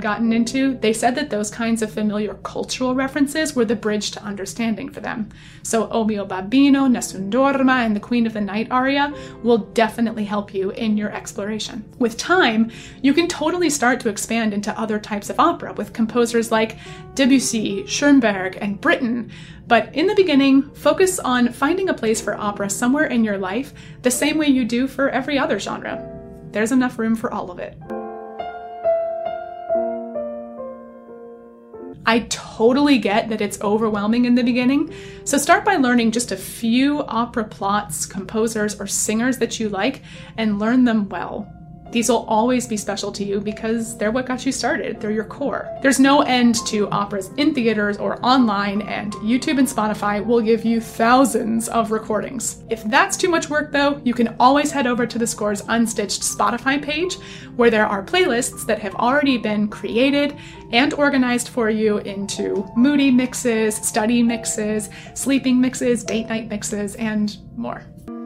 gotten into, they said that those kinds of familiar cultural references were the bridge to understanding for them. So O mio babbino, Nessun dorma, and the Queen of the Night aria will definitely help you in your exploration. With time, you can totally start to expand into other types of opera with composers like Debussy, Schoenberg, and Britten. But in the beginning, focus on finding a place for opera somewhere in your life, the same way you do for every other genre. There's enough room for all of it. I totally get that it's overwhelming in the beginning, so start by learning just a few opera plots, composers, or singers that you like, and learn them well. These will always be special to you because they're what got you started. They're your core. There's no end to operas in theaters or online, and YouTube and Spotify will give you thousands of recordings. If that's too much work though, you can always head over to the Scores Unstitched Spotify page, where there are playlists that have already been created and organized for you into moody mixes, study mixes, sleeping mixes, date night mixes, and more.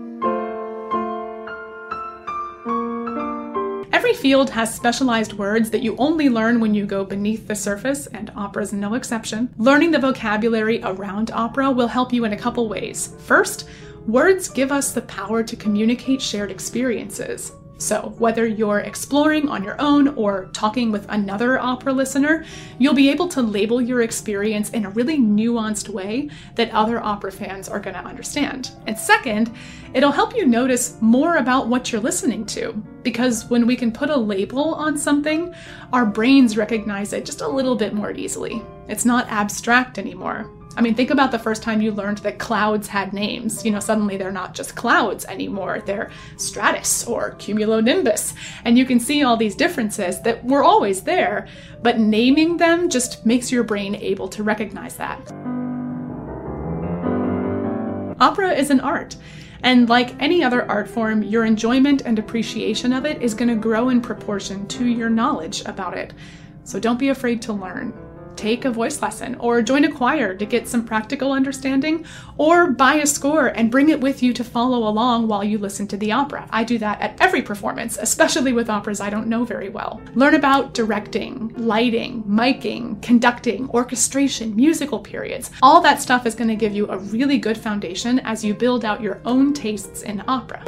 Every field has specialized words that you only learn when you go beneath the surface, and opera's no exception. Learning the vocabulary around opera will help you in a couple ways. First, words give us the power to communicate shared experiences. So whether you're exploring on your own or talking with another opera listener, you'll be able to label your experience in a really nuanced way that other opera fans are going to understand. And second, it'll help you notice more about what you're listening to, because when we can put a label on something, our brains recognize it just a little bit more easily. It's not abstract anymore. I mean, think about the first time you learned that clouds had names. Suddenly they're not just clouds anymore. They're stratus or cumulonimbus. And you can see all these differences that were always there, but naming them just makes your brain able to recognize that. Opera is an art. And like any other art form, your enjoyment and appreciation of it is going to grow in proportion to your knowledge about it. So don't be afraid to learn. Take a voice lesson, or join a choir to get some practical understanding, or buy a score and bring it with you to follow along while you listen to the opera. I do that at every performance, especially with operas I don't know very well. Learn about directing, lighting, miking, conducting, orchestration, musical periods. All that stuff is going to give you a really good foundation as you build out your own tastes in opera.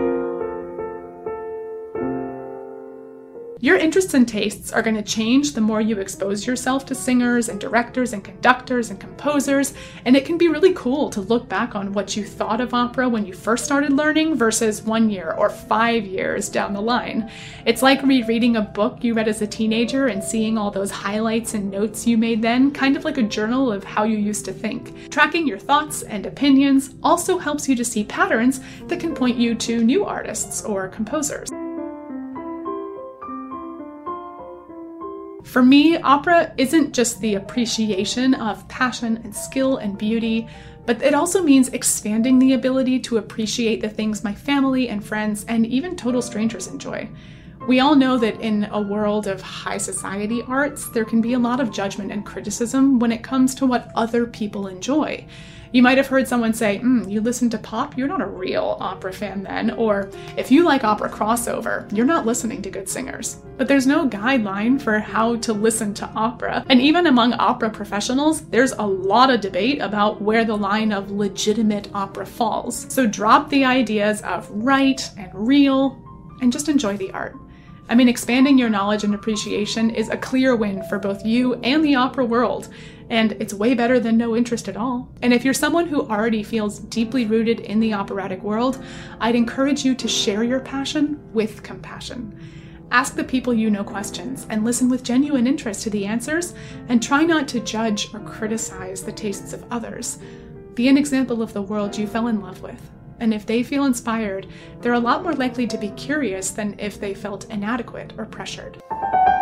Your interests and tastes are going to change the more you expose yourself to singers and directors and conductors and composers, and it can be really cool to look back on what you thought of opera when you first started learning versus 1 year or 5 years down the line. It's like rereading a book you read as a teenager and seeing all those highlights and notes you made then, kind of like a journal of how you used to think. Tracking your thoughts and opinions also helps you to see patterns that can point you to new artists or composers. For me, opera isn't just the appreciation of passion and skill and beauty, but it also means expanding the ability to appreciate the things my family and friends and even total strangers enjoy. We all know that in a world of high society arts, there can be a lot of judgment and criticism when it comes to what other people enjoy. You might have heard someone say, you listen to pop, you're not a real opera fan then, or if you like opera crossover, you're not listening to good singers. But there's no guideline for how to listen to opera, and even among opera professionals, there's a lot of debate about where the line of legitimate opera falls. So drop the ideas of right and real, and just enjoy the art. I mean, expanding your knowledge and appreciation is a clear win for both you and the opera world, and it's way better than no interest at all. And if you're someone who already feels deeply rooted in the operatic world, I'd encourage you to share your passion with compassion. Ask the people you know questions and listen with genuine interest to the answers, and try not to judge or criticize the tastes of others. Be an example of the world you fell in love with. And if they feel inspired, they're a lot more likely to be curious than if they felt inadequate or pressured.